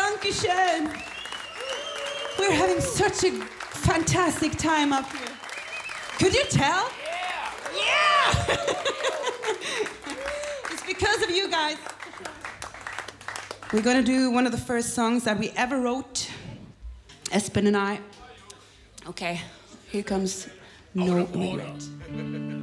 Dankeschön. We're having such a fantastic time up here. Could you tell? Yeah! It's because of you guys. We're gonna do one of the first songs that we ever wrote, Espen and I. Okay, here comes No Regret.